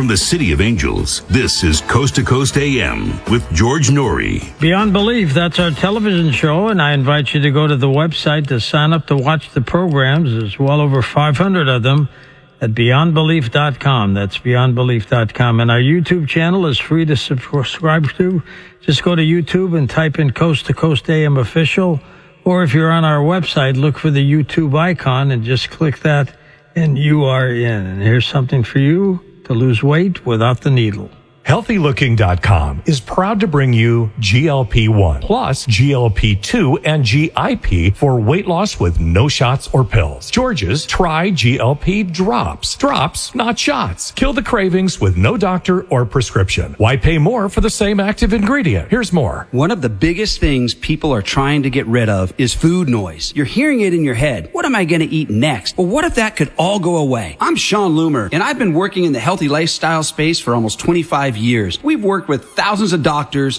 From the City of Angels, this is Coast to Coast AM with George Norrie. Beyond Belief, that's our television show, and I invite you to go to the website to sign up to watch the programs. There's well over 500 of them at beyondbelief.com. That's beyondbelief.com. And our YouTube channel is free to subscribe to. Just go to YouTube and type in Coast to Coast AM Official. Or if you're on our website, look for the YouTube icon and just click that, and you are in. And here's something for you to lose weight without the needle. HealthyLooking.com is proud to bring you GLP-1 plus GLP-2 and GIP for weight loss with no shots or pills. George's Try GLP Drops. Drops, not shots. Kill the cravings with no doctor or prescription. Why pay more for the same active ingredient? Here's more. One of the biggest things people are trying to get rid of is food noise. You're hearing it in your head. What am I going to eat next? Well, what if that could all go away? I'm Sean Loomer, and I've been working in the healthy lifestyle space for almost 25 years. We've worked with thousands of doctors,